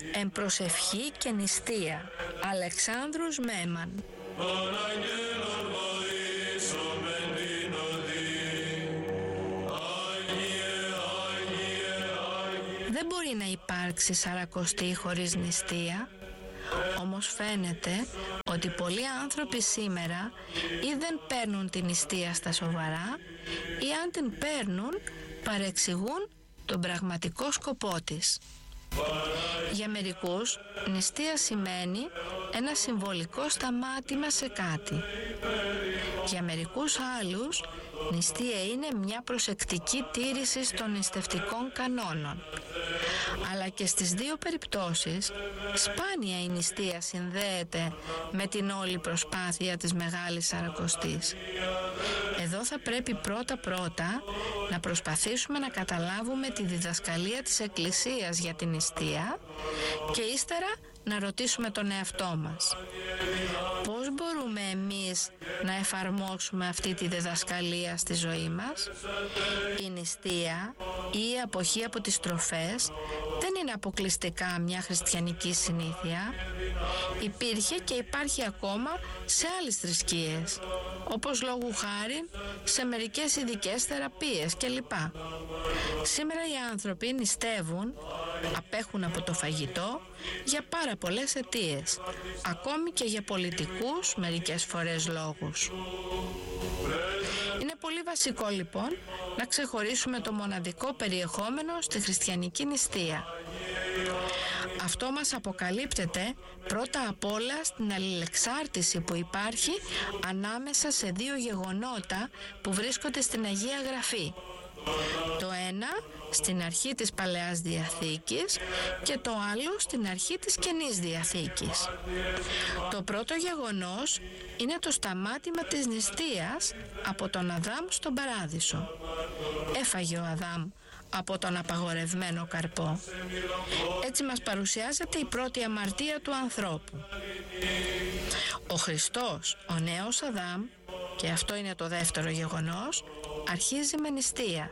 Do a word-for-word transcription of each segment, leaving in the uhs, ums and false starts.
Εμπροσευχή και νηστεία. Αλεξάνδρους Μέμαν. Δεν μπορεί να υπάρξει Σαρακοστή χωρίς νηστεία, όμως φαίνεται ότι πολλοί άνθρωποι σήμερα ή δεν παίρνουν την νηστεία στα σοβαρά ή αν την παίρνουν παρεξηγούν τον πραγματικό σκοπό της. Για μερικούς, νηστεία σημαίνει ένα συμβολικό σταμάτημα σε κάτι. Για μερικούς άλλους, νηστεία είναι μια προσεκτική τήρηση των νηστευτικών κανόνων. Αλλά και στις δύο περιπτώσεις, σπάνια η νηστεία συνδέεται με την όλη προσπάθεια της Μεγάλης Σαρακοστής. Εδώ θα πρέπει πρώτα-πρώτα να προσπαθήσουμε να καταλάβουμε τη διδασκαλία της Εκκλησίας για την νηστεία και ύστερα να ρωτήσουμε τον εαυτό μας. Πώς μπορούμε εμείς να εφαρμόσουμε αυτή τη διδασκαλία στη ζωή μας? Η νηστεία ή η αποχή από τις τροφές δεν είναι αποκλειστικά μια χριστιανική συνήθεια. Υπήρχε και υπάρχει ακόμα σε άλλες θρησκείες, όπως λόγου χάρη σε μερικές ειδικές θεραπείες κλπ. Σήμερα οι άνθρωποι νηστεύουν, απέχουν από το φαγητό για πάρα πολλές αιτίες, ακόμη και για πολιτικούς μερικές φορές λόγους. Είναι πολύ βασικό λοιπόν να ξεχωρίσουμε το μοναδικό περιεχόμενο στη χριστιανική νηστεία. Αυτό μας αποκαλύπτεται πρώτα απ' όλα στην αλληλεξάρτηση που υπάρχει ανάμεσα σε δύο γεγονότα που βρίσκονται στην Αγία Γραφή. Το ένα στην αρχή της Παλαιάς Διαθήκης και το άλλο στην αρχή της Καινής Διαθήκης. Το πρώτο γεγονός είναι το σταμάτημα της νηστείας από τον Αδάμ στον Παράδεισο. Έφαγε ο Αδάμ από τον απαγορευμένο καρπό. Έτσι μας παρουσιάζεται η πρώτη αμαρτία του ανθρώπου. Ο Χριστός, ο νέος Αδάμ, και αυτό είναι το δεύτερο γεγονός, αρχίζει με νηστεία.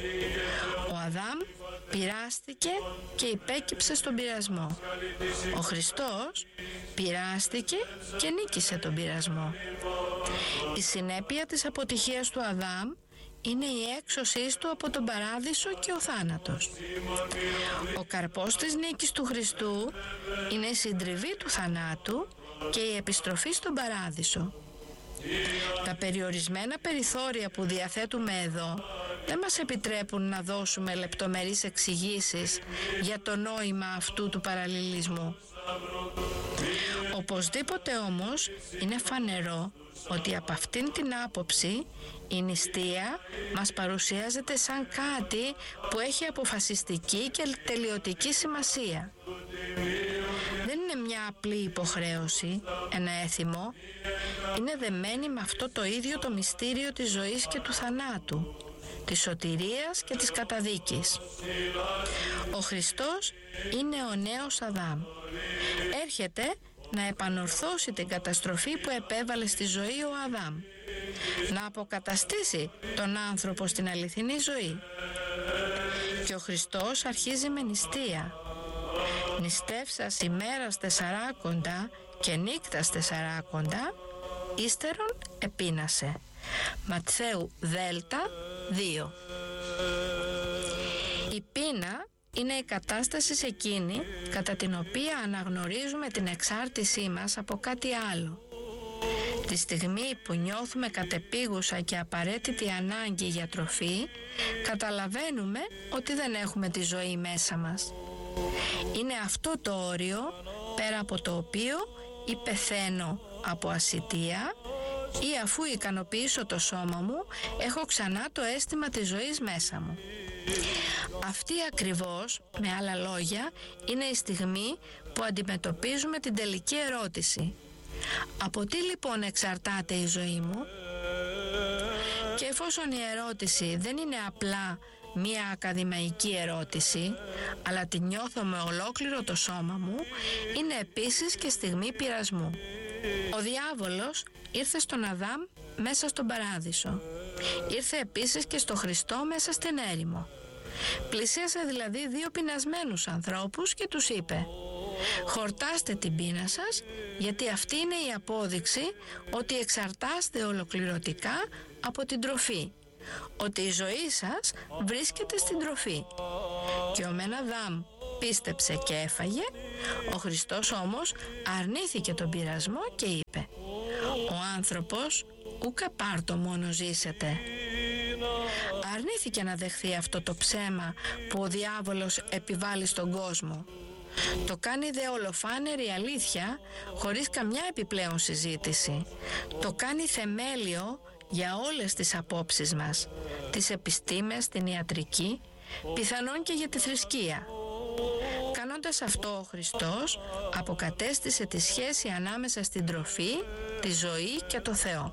Ο Αδάμ πειράστηκε και υπέκυψε στον πειρασμό. Ο Χριστός πειράστηκε και νίκησε τον πειρασμό. Η συνέπεια της αποτυχίας του Αδάμ είναι η έξωσή του από τον Παράδεισο και ο θάνατος. Ο καρπός της νίκης του Χριστού είναι η συντριβή του θανάτου και η επιστροφή στον Παράδεισο. Τα περιορισμένα περιθώρια που διαθέτουμε εδώ δεν μας επιτρέπουν να δώσουμε λεπτομερείς εξηγήσεις για το νόημα αυτού του παραλληλισμού. Οπωσδήποτε όμως είναι φανερό ότι από αυτήν την άποψη η νηστεία μας παρουσιάζεται σαν κάτι που έχει αποφασιστική και τελειωτική σημασία. Δεν είναι μια απλή υποχρέωση, ένα έθιμο. Είναι δεμένη με αυτό το ίδιο το μυστήριο της ζωής και του θανάτου, της σωτηρίας και της καταδίκης. Ο Χριστός είναι ο νέος Αδάμ. Έρχεται να επανορθώσει την καταστροφή που επέβαλε στη ζωή ο Αδάμ, να αποκαταστήσει τον άνθρωπο στην αληθινή ζωή. Και ο Χριστός αρχίζει με νηστεία. Νηστεύσας ημέρας τεσσαράκοντα και νύκτας τεσσαράκοντα, ύστερον επείνασε. Ματθαίου Δέλτα δύο. Η πείνα είναι η κατάσταση σε εκείνη κατά την οποία αναγνωρίζουμε την εξάρτησή μας από κάτι άλλο. Τη στιγμή που νιώθουμε κατεπίγουσα και απαραίτητη ανάγκη για τροφή, καταλαβαίνουμε ότι δεν έχουμε τη ζωή μέσα μας. Είναι αυτό το όριο πέρα από το οποίο ή πεθαίνω από ασιτεία ή αφού ικανοποιήσω το σώμα μου έχω ξανά το αίσθημα της ζωής μέσα μου. Αυτή ακριβώς, με άλλα λόγια, είναι η στιγμή που αντιμετωπίζουμε την τελική ερώτηση. Από τι λοιπόν εξαρτάται η ζωή μου? Και εφόσον η ερώτηση δεν είναι απλά μία ακαδημαϊκή ερώτηση, αλλά τη νιώθω με ολόκληρο το σώμα μου, είναι επίσης και στιγμή πειρασμού. Ο διάβολος ήρθε στον Αδάμ μέσα στον Παράδεισο. Ήρθε επίσης και στο Χριστό μέσα στην έρημο. Πλησίασε δηλαδή δύο πεινασμένους ανθρώπους και τους είπε: Χορτάστε την πείνα σας, γιατί αυτή είναι η απόδειξη ότι εξαρτάστε ολοκληρωτικά από την τροφή, ότι η ζωή σας βρίσκεται στην τροφή. Και ο Μεν Αδάμ πίστεψε και έφαγε, ο Χριστός όμως αρνήθηκε τον πειρασμό και είπε: ο άνθρωπος ούκα πάρτο μόνο ζήσετε. Αρνήθηκε να δεχθεί αυτό το ψέμα που ο διάβολος επιβάλλει στον κόσμο. Το κάνει δε ολοφάνερη αλήθεια, χωρίς καμιά επιπλέον συζήτηση. Το κάνει θεμέλιο για όλες τις απόψεις μας, τις επιστήμες, την ιατρική, πιθανόν και για τη θρησκεία. Κάνοντας αυτό, ο Χριστός αποκατέστησε τη σχέση ανάμεσα στην τροφή, τη ζωή και το Θεό.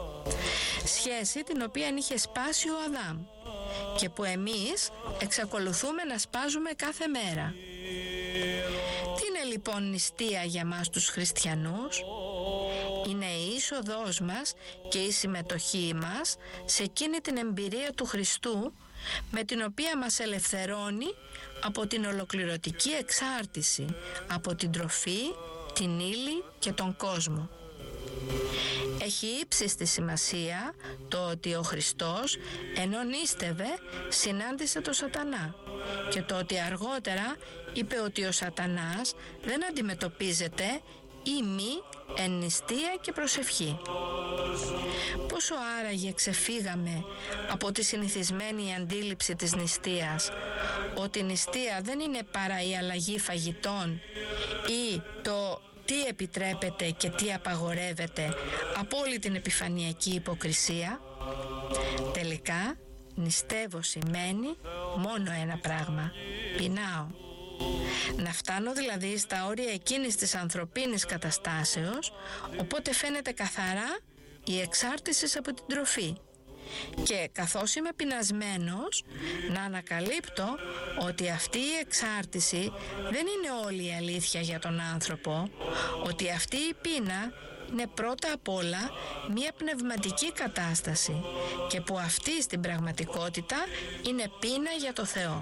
Σχέση την οποία είχε σπάσει ο Αδάμ και που εμείς εξακολουθούμε να σπάζουμε κάθε μέρα. Τι είναι λοιπόν νηστεία για μας τους χριστιανούς? Είναι η είσοδός μας και η συμμετοχή μας σε εκείνη την εμπειρία του Χριστού, με την οποία μας ελευθερώνει από την ολοκληρωτική εξάρτηση από την τροφή, την ύλη και τον κόσμο. Έχει ύψιστη σημασία το ότι ο Χριστός, ενώ νήστευε, συνάντησε τον Σατανά, και το ότι αργότερα είπε ότι ο Σατανάς δεν αντιμετωπίζεται ή μη εν νηστεία και προσευχή. Πόσο άραγε ξεφύγαμε από τη συνηθισμένη αντίληψη της νηστείας, ότι η νηστεία δεν είναι παρά η αλλαγή φαγητών ή το τι επιτρέπεται και τι απαγορεύεται από όλη την επιφανειακή υποκρισία. Τελικά, νηστεύω σημαίνει μόνο ένα πράγμα: πεινάω. Να φτάνω δηλαδή στα όρια εκείνης της ανθρωπίνης καταστάσεως, οπότε φαίνεται καθαρά η εξάρτηση από την τροφή. Και καθώς είμαι πεινασμένος, να ανακαλύπτω ότι αυτή η εξάρτηση δεν είναι όλη η αλήθεια για τον άνθρωπο, ότι αυτή η πείνα είναι πρώτα απ' όλα μια πνευματική κατάσταση και που αυτή στην πραγματικότητα είναι πείνα για το Θεό.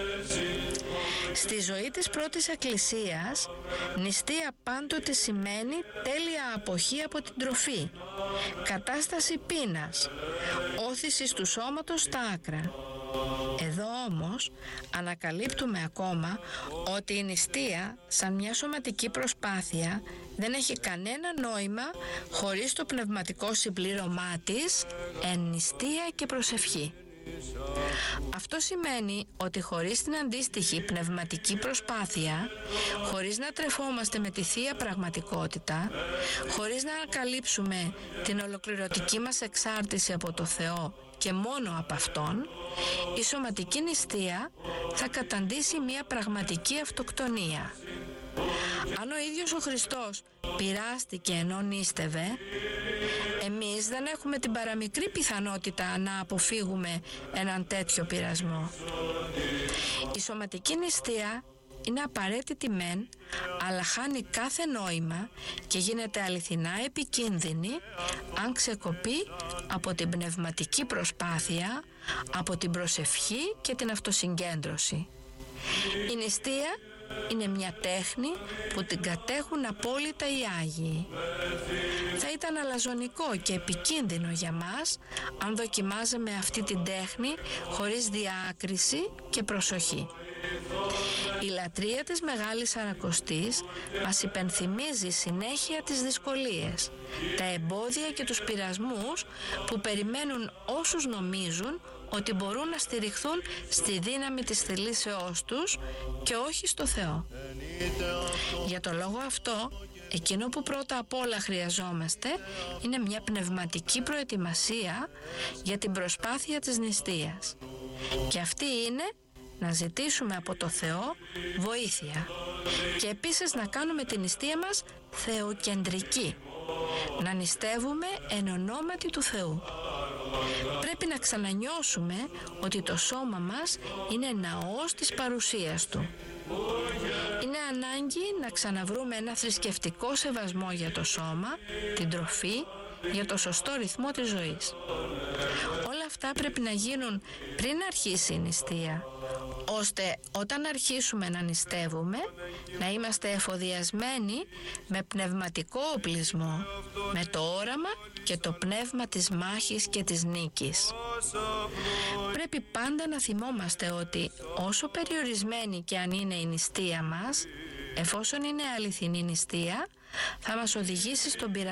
Στη ζωή της πρώτης εκκλησίας, νηστεία πάντοτε σημαίνει τέλεια αποχή από την τροφή, κατάσταση πείνας, όθηση του σώματος στα άκρα. Εδώ όμως ανακαλύπτουμε ακόμα ότι η νηστεία σαν μια σωματική προσπάθεια δεν έχει κανένα νόημα χωρίς το πνευματικό συμπλήρωμά της εν νηστεία και προσευχή. Αυτό σημαίνει ότι χωρίς την αντίστοιχη πνευματική προσπάθεια, χωρίς να τρεφόμαστε με τη Θεία Πραγματικότητα, χωρίς να ανακαλύψουμε την ολοκληρωτική μας εξάρτηση από το Θεό και μόνο από Αυτόν, η σωματική νηστεία θα καταντήσει μια πραγματική αυτοκτονία. Αν ο ίδιος ο Χριστός πειράστηκε ενώ νήστευε, εμείς δεν έχουμε την παραμικρή πιθανότητα να αποφύγουμε έναν τέτοιο πειρασμό. Η σωματική νηστεία είναι απαραίτητη μεν, αλλά χάνει κάθε νόημα και γίνεται αληθινά επικίνδυνη αν ξεκοπεί από την πνευματική προσπάθεια, από την προσευχή και την αυτοσυγκέντρωση. Η νηστεία είναι μια τέχνη που την κατέχουν απόλυτα οι Άγιοι. Θα ήταν αλαζονικό και επικίνδυνο για μας αν δοκιμάζαμε αυτή την τέχνη χωρίς διάκριση και προσοχή. Η λατρεία της Μεγάλης Σαρακοστής μας υπενθυμίζει συνέχεια τις δυσκολίες, τα εμπόδια και τους πειρασμούς που περιμένουν όσους νομίζουν ότι μπορούν να στηριχθούν στη δύναμη της θελήσεώς τους και όχι στο Θεό. Για το λόγο αυτό, εκείνο που πρώτα απ' όλα χρειαζόμαστε είναι μια πνευματική προετοιμασία για την προσπάθεια της νηστείας. Και αυτή είναι να ζητήσουμε από το Θεό βοήθεια και επίσης να κάνουμε την νηστεία μας θεοκεντρική, να νηστεύουμε εν ονόματι του Θεού. Πρέπει να ξανανιώσουμε ότι το σώμα μας είναι ναός της παρουσίας Του. Είναι ανάγκη να ξαναβρούμε ένα θρησκευτικό σεβασμό για το σώμα, την τροφή, για το σωστό ρυθμό της ζωής. Όλα αυτά αυτά πρέπει να γίνουν πριν αρχίσει η νηστεία, ώστε όταν αρχίσουμε να νηστεύουμε να είμαστε εφοδιασμένοι με πνευματικό οπλισμό, με το όραμα και το πνεύμα της μάχης και της νίκης. Πρέπει πάντα να θυμόμαστε ότι όσο περιορισμένη και αν είναι η νηστεία μας, εφόσον είναι αληθινή νηστεία, θα μας οδηγήσει στον πειρασμό